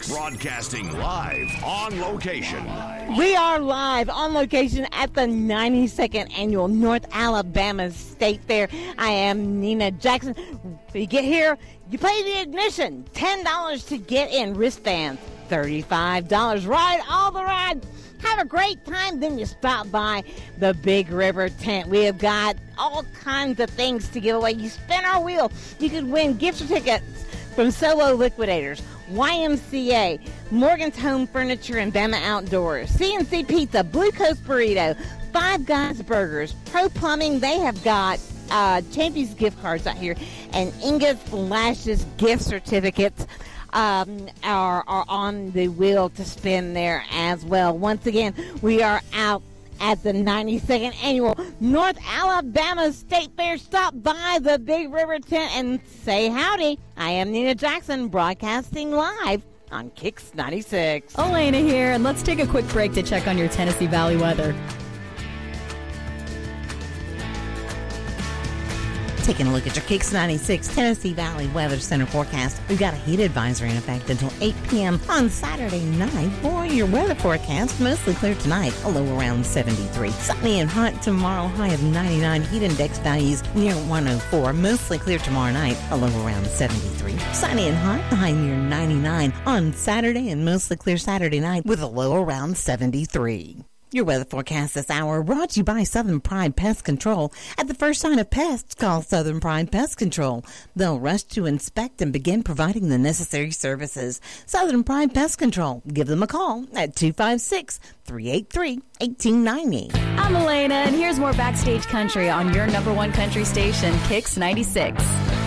Broadcasting live on location. We are live on location at the 92nd Annual North Alabama State Fair. I am Nina Jackson. When you get here, you pay the admission. $10 to get in. Wristbands, $35. Ride all the rides. Have a great time. Then you stop by the Big River Tent. We have got all kinds of things to give away. You spin our wheel. You could win gift certificates from Solo Liquidators, YMCA, Morgan's Home Furniture and Bama Outdoors, CNC Pizza, Blue Coast Burrito, Five Guys Burgers, Pro Plumbing. They have got Champy's gift cards out here, and Inga's Lashes gift certificates are on the wheel to spin there as well. Once again, we are out at the 92nd Annual North Alabama State Fair. Stop by the Big River Tent and say howdy. I am Nina Jackson, broadcasting live on Kicks 96. Elena here, and let's take a quick break to check on your Tennessee Valley weather. Taking a look at your Kicks 96 Tennessee Valley Weather Center forecast. We've got a heat advisory in effect until 8 p.m. on Saturday night. For your weather forecast, mostly clear tonight, a low around 73. Sunny and hot tomorrow, high of 99. Heat index values near 104. Mostly clear tomorrow night, a low around 73. Sunny and hot, high near 99 on Saturday, and mostly clear Saturday night with a low around 73. Your weather forecast this hour brought to you by Southern Pride Pest Control. At the first sign of pests, call Southern Pride Pest Control. They'll rush to inspect and begin providing the necessary services. Southern Pride Pest Control. Give them a call at 256-383-1890. I'm Elena, and here's more Backstage Country on your number one country station, Kicks 96.